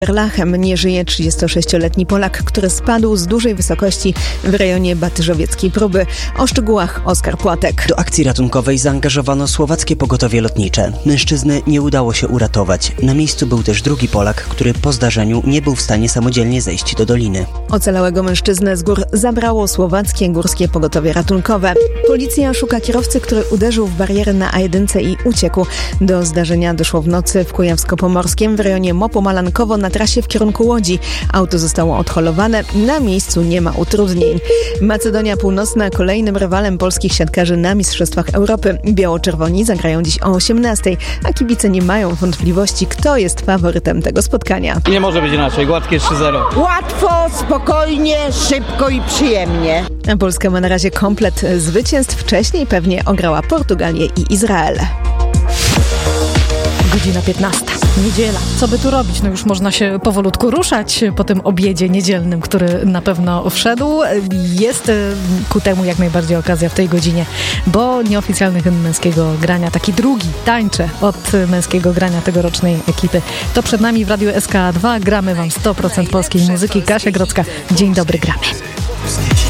Lachem nie żyje 36-letni Polak, który spadł z dużej wysokości w rejonie Batyżowieckiej Próby. O szczegółach Oskar Płatek. Do akcji ratunkowej zaangażowano słowackie pogotowie lotnicze. Mężczyzny nie udało się uratować. Na miejscu był też drugi Polak, który po zdarzeniu nie był w stanie samodzielnie zejść do doliny. Ocalałego mężczyznę z gór zabrało słowackie górskie pogotowie ratunkowe. Policja szuka kierowcy, który uderzył w barierę na A1 i uciekł. Do zdarzenia doszło w nocy w Kujawsko-Pomorskiem w rejonie Mopo-Malankowo na trasie w kierunku Łodzi. Auto zostało odholowane. Na miejscu nie ma utrudnień. Macedonia Północna kolejnym rywalem polskich siatkarzy na Mistrzostwach Europy. Biało-czerwoni zagrają dziś o 18:00, a kibice nie mają wątpliwości, kto jest faworytem tego spotkania. Nie może być inaczej. Gładkie 3-0. Łatwo, spokojnie, szybko i przyjemnie. A Polska ma na razie komplet zwycięstw. Wcześniej pewnie ograła Portugalię i Izrael. Godzina 15. Niedziela. Co by tu robić? No już można się powolutku ruszać po tym obiedzie niedzielnym, który na pewno wszedł. Jest ku temu jak najbardziej okazja w tej godzinie, bo nieoficjalny hymn męskiego grania, taki drugi, tańcze od męskiego grania tegorocznej ekipy. To przed nami w Radiu SK2. Gramy wam 100% polskiej muzyki. Kasia Grodzka. Dzień dobry, gramy.